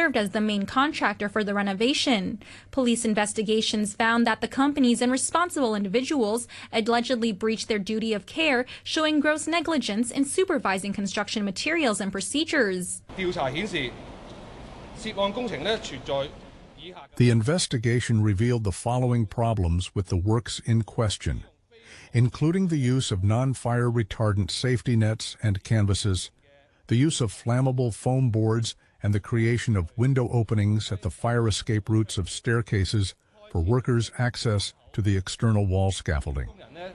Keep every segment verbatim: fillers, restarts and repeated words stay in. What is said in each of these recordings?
served as the main contractor for the renovation. Police investigations found that the companies and responsible individuals allegedly breached their duty of care, showing gross negligence in supervising construction materials and procedures. The investigation revealed the following problems with the works in question, including the use of non-fire retardant safety nets and canvases, the use of flammable foam boards, and the creation of window openings at the fire escape routes of staircases for workers' access to the external wall scaffolding.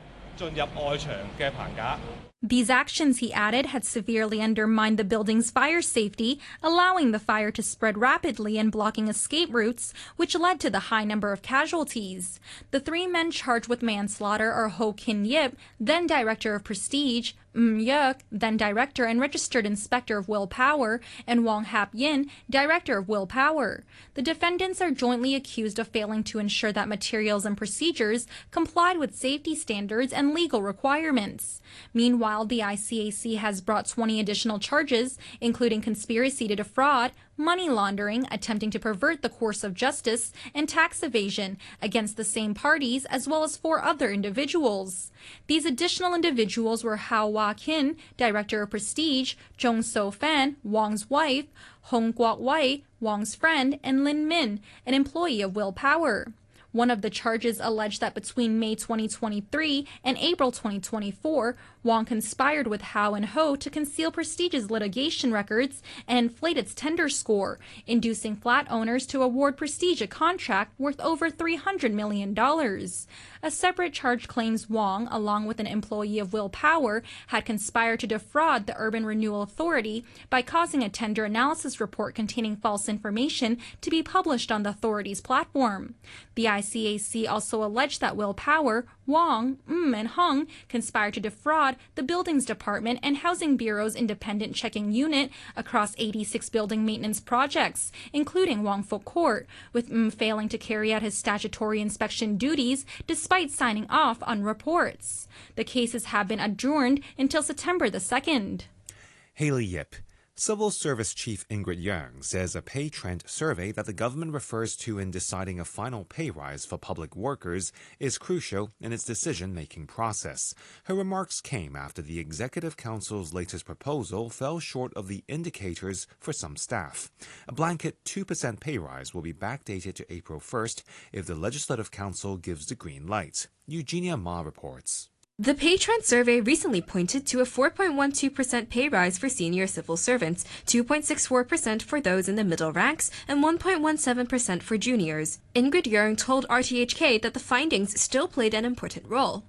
These actions, he added, had severely undermined the building's fire safety, allowing the fire to spread rapidly and blocking escape routes, which led to the high number of casualties. The three men charged with manslaughter are Ho Kin Yip, then director of Prestige, M. Yuk, then director and registered inspector of Will Power, and Wong Hap Yin, director of Will Power. The defendants are jointly accused of failing to ensure that materials and procedures complied with safety standards and legal requirements. Meanwhile, the I C A C has brought twenty additional charges, including conspiracy to defraud, money laundering, attempting to pervert the course of justice, and tax evasion against the same parties, as well as four other individuals. These additional individuals were Hao Wa-kin, director of Prestige, Zhong So-fan, Wang's wife, Hong Guok-wei, Wang's friend, and Lin Min, an employee of Will Power. One of the charges alleged that between May twenty twenty-three and April twenty twenty-four, Wang conspired with Hao and Ho to conceal Prestige's litigation records and inflate its tender score, inducing flat owners to award Prestige a contract worth over three hundred million dollars. A separate charge claims Wang, along with an employee of Will Power, had conspired to defraud the Urban Renewal Authority by causing a tender analysis report containing false information to be published on the authority's platform. The I C A C also alleged that Will Power, Wang, M, and Hung conspired to defraud the Buildings Department and Housing Bureau's independent checking unit across eighty-six building maintenance projects, including Wang Fuk Court, with M failing to carry out his statutory inspection duties despite signing off on reports. The cases have been adjourned until September the second. Haley Yip. Civil Service Chief Ingrid Yeung says a pay trend survey that the government refers to in deciding a final pay rise for public workers is crucial in its decision-making process. Her remarks came after the Executive Council's latest proposal fell short of the indicators for some staff. A blanket two percent pay rise will be backdated to April first if the Legislative Council gives the green light. Eugenia Ma reports. The pay trend survey recently pointed to a four point one two percent pay rise for senior civil servants, two point six four percent for those in the middle ranks, and one point one seven percent for juniors. Ingrid Yeung told R T H K that the findings still played an important role.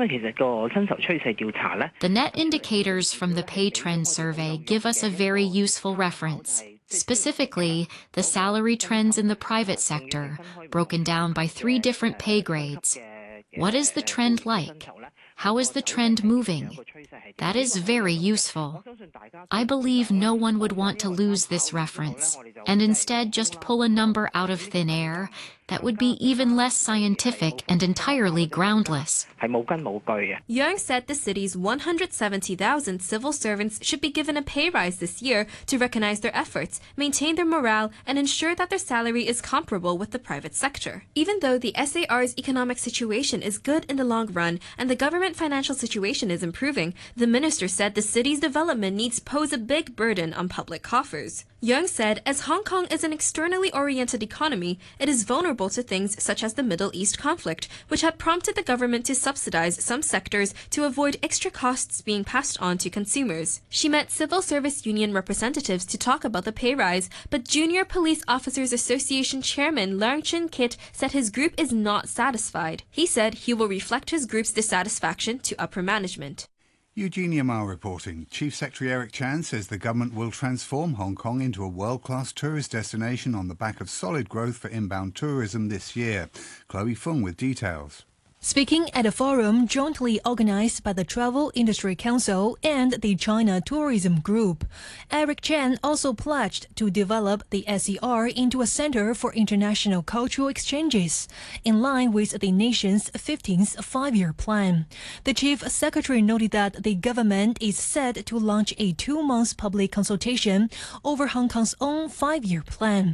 The net indicators from the pay trend survey give us a very useful reference. Specifically, the salary trends in the private sector, broken down by three different pay grades. What is the trend like? How is the trend moving? That is very useful. I believe no one would want to lose this reference, and instead just pull a number out of thin air that would be even less scientific and entirely groundless. Yeung said the city's one hundred seventy thousand civil servants should be given a pay rise this year to recognize their efforts, maintain their morale, and ensure that their salary is comparable with the private sector. Even though the S A R's economic situation is good in the long run and the government financial situation is improving, the minister said the city's development needs pose a big burden on public coffers. Yeung said, as Hong Kong is an externally oriented economy, it is vulnerable to things such as the Middle East conflict, which had prompted the government to subsidize some sectors to avoid extra costs being passed on to consumers. She met civil service union representatives to talk about the pay rise, but Junior Police Officers Association Chairman Leung Chun Kit said his group is not satisfied. He said he will reflect his group's dissatisfaction to upper management. Eugenia Ma reporting. Chief Secretary Eric Chan says the government will transform Hong Kong into a world-class tourist destination on the back of solid growth for inbound tourism this year. Chloe Fung with details. Speaking at a forum jointly organized by the Travel Industry Council and the China Tourism Group, Eric Chan also pledged to develop the S E R into a center for international cultural exchanges, in line with the nation's fifteenth five-year plan. The Chief Secretary noted that the government is set to launch a two-month public consultation over Hong Kong's own five-year plan.